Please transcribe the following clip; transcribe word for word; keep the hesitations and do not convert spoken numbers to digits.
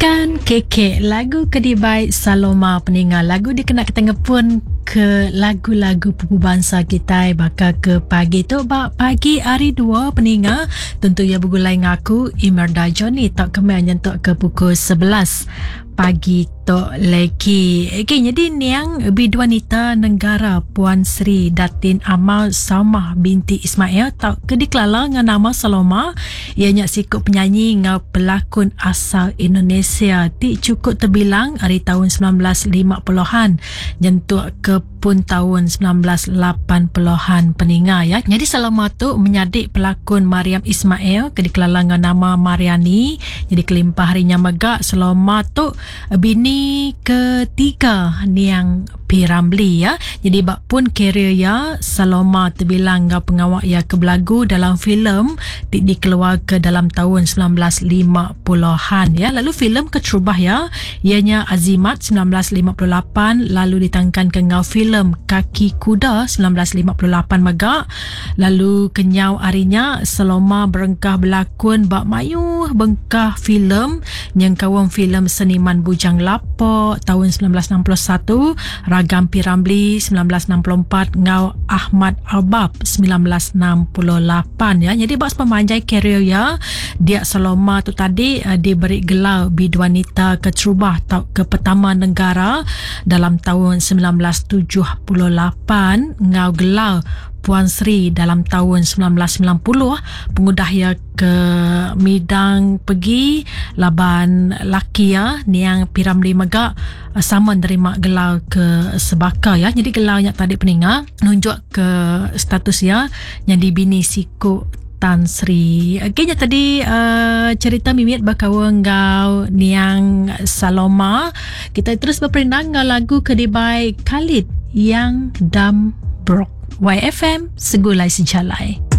Kan kekek lagu Kedibai Saloma peninggal lagu dikenal ketengah pun ke lagu-lagu pupu bangsa kita bakal ke pagi tu bak pagi hari dua peninggal tentu ya bergulai ngaku Imelda Johnny tak kemai nyentuk ke pukul sebelas pagi tok lagi. Okay, jadi niang bidu wanita negara Puan Sri Datin Amal Salmah binti Ismail tak kediklala dengan nama Saloma. Ianya sikut penyanyi ngau pelakon asal Indonesia ti cukup terbilang hari tahun sembilan belas lima puluhan nyentuk ke pun tahun sembilan belas lapan puluhan peninggal ya. Jadi Saloma tu menyadik pelakon Mariam Ismail kediklala dengan nama Mariani. Jadi kelimpah harinya megak Saloma tu bini ketiga niang P. Ramlee ya. Jadi bak pun kerja ya Saloma terbilang ngau pengawak ya ke belagu dalam filem di, dikeluarkan dalam tahun sembilan belas lima puluhan ya. Lalu filem Kecerubah ya ianya Azimat sembilan belas lima puluh lapan, lalu ditangkan ke ngau filem Kaki Kuda sembilan belas lima puluh lapan megak. Lalu kenyau harinya Saloma berengkah berlakon bak mayu bengkah filem yang kawam filem Seniman Bujang Lapok tahun sembilan belas enam puluh satu, Ragam P. Ramlee sembilan belas enam puluh empat, ngau Ahmad Albab sembilan belas enam puluh lapan ya. Jadi bak pemanjai kerja ya dia Saloma tu tadi uh, diberi gelar bidu wanita Kecerubah atau ke pertama negara dalam tahun sembilan belas tujuh puluh lapan, ngau gelar Puan Sri dalam tahun sembilan belas sembilan puluh, pengudah ya ke midang pergi laban laki ya niang P. Ramlee megak sama nerima gelar ke sebaka ya. Jadi gelarnya tadi peninggal nunjuk ke status ya yang dibini siku Tan Sri. Okeynya tadi uh, cerita mimit bakawang ngau niang Saloma. Kita terus berperindang ngau lagu Kedibai Khalid yang Dam Brok. Y F M Segulai Sejalai.